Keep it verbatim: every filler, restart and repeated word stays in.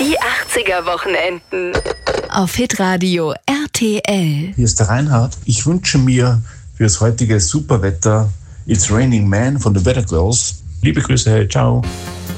Die achtziger-Wochenenden. Auf Hitradio R T L. Hier ist der Reinhard. Ich wünsche mir für das heutige Superwetter It's Raining Man von The Weather Girls. Liebe Grüße, ciao.